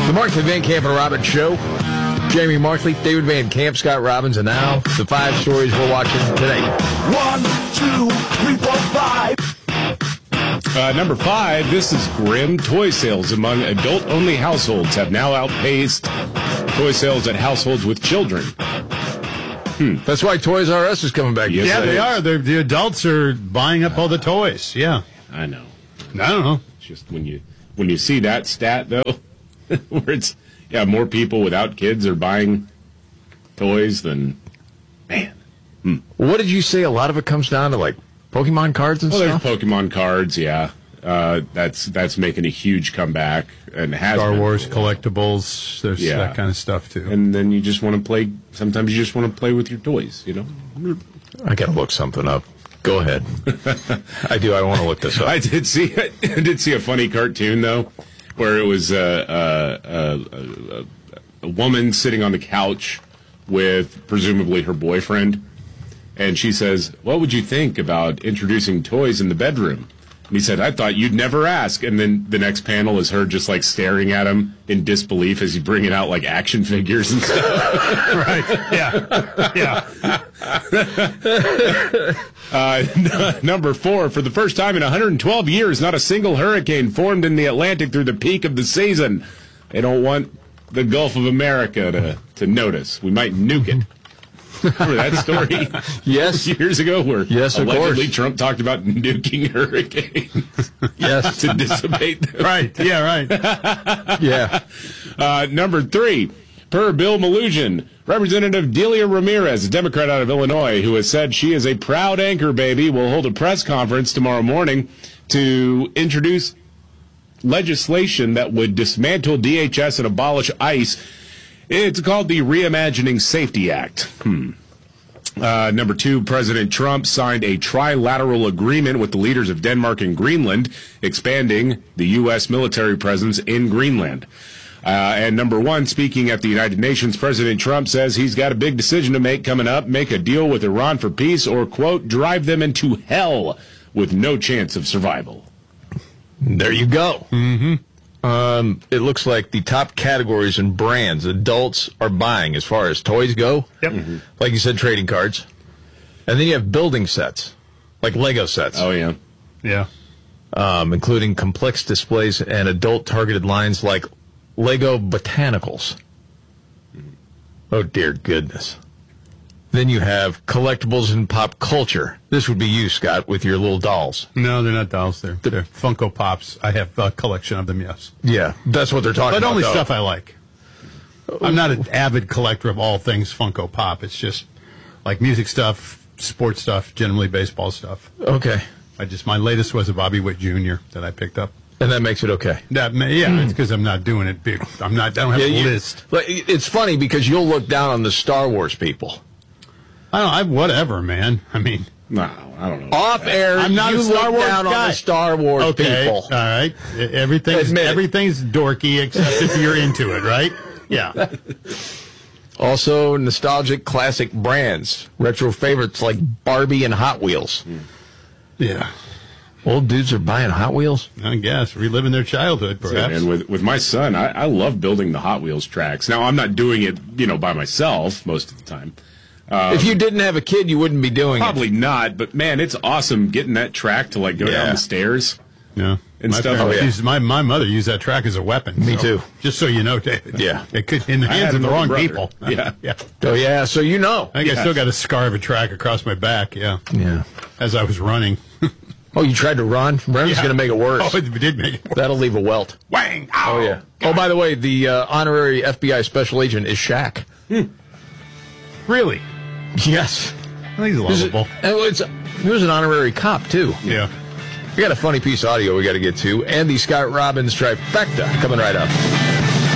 The Markley, Van Camp, and Robbins Show. Jamie Markley, David Van Camp, Scott Robbins, and now the 5 stories we're watching today. 1, 2, 3, 4, 5. Number 5, this is grim. Toy sales among adult-only households have now outpaced toy sales at households with children. That's why Toys R Us is coming back. Yes, Yeah, it they is. are. The adults are buying up all the toys. Yeah. I know. I don't know. It's just when you see that stat, though, where it's, more people without kids are buying toys than, man. What did you say? A lot of it comes down to, like, Pokemon cards and Well, there's stuff? Pokemon cards, yeah. That's making a huge comeback, and has Star been Wars for a while. collectibles. There's Yeah. that kind of stuff, too. And then you just want to play. Sometimes you just want to play with your toys, I got to look something up. Go ahead. I do. I want to look this up. I did see a funny cartoon though, where it was a woman sitting on the couch with presumably her boyfriend, and she says, "What would you think about introducing toys in the bedroom?" And he said, "I thought you'd never ask." And then the next panel is her just like staring at him in disbelief as he's bringing out like action figures and stuff. Right. Yeah. Number 4, for the first time in 112 years, not a single hurricane formed in the Atlantic through the peak of the season. They don't want the Gulf of America to notice. We might nuke it. Remember that story? Yes. Years ago where Yes, of allegedly course. Trump talked about nuking hurricanes Yes. to dissipate them. Right. Yeah, right. Yeah. Number 3, per Bill Malugin, Representative Delia Ramirez, a Democrat out of Illinois, who has said she is a proud anchor baby, will hold a press conference tomorrow morning to introduce legislation that would dismantle DHS and abolish ICE. It's called the Reimagining Safety Act. Number 2, President Trump signed a trilateral agreement with the leaders of Denmark and Greenland, expanding the U.S. military presence in Greenland. And number 1, speaking at the United Nations, President Trump says he's got a big decision to make coming up: make a deal with Iran for peace or, quote, drive them into hell with no chance of survival. There you go. Mm-hmm. It looks like the top categories and brands adults are buying as far as toys go. Yep. Like you said, trading cards. And then you have building sets, like Lego sets. Oh, yeah. Yeah. Including complex displays and adult-targeted lines like Lego Botanicals. Oh, dear goodness. Then you have collectibles and pop culture. This would be you, Scott, with your little dolls. No, they're not dolls. They're Funko Pops. I have a collection of them, yes. Yeah, that's what they're talking But about. only though. stuff I like. I'm not an avid collector of all things Funko Pop. It's just like music stuff, sports stuff, generally baseball stuff. Okay. My latest was a Bobby Witt Jr. that I picked up. And that makes it okay. It's because I'm not doing it big. I don't have a list. It's funny because you'll look down on the Star Wars people. Whatever, man. I mean, No, I don't know. Off air, I'm not you a Star look Wars down on guy. the Star Wars okay, people. all right. Everything's Admit it. dorky except if you're into it, right? Yeah. Also, nostalgic classic brands. Retro favorites like Barbie and Hot Wheels. Yeah. Old dudes are buying Hot Wheels? I guess reliving their childhood, perhaps. And with my son, I love building the Hot Wheels tracks. Now, I'm not doing it, by myself most of the time. If you didn't have a kid, you wouldn't be doing Probably not, but man, it's awesome getting that track to go down the stairs. Yeah. And my stuff. parents Oh, yeah. used- my mother used that track as a weapon. Me too. Just so you know, David. Yeah. It could, in the I hands had of the an wrong older brother. people. Yeah. Yeah. it. Oh, yeah, so you know. I think I Yeah. still got a scar of a track across my back, yeah, Yeah. as I was running. Oh, you tried to run? Run's Yeah. going to make it worse. Oh, it did make it worse. That'll leave a welt. Wang! Oh, yeah. Oh, by the way, the honorary FBI special agent is Shaq. Really? Yes. He's lovable. He was an honorary cop, too. Yeah. We got a funny piece of audio we got to get to, and the Scott Robbins trifecta coming right up.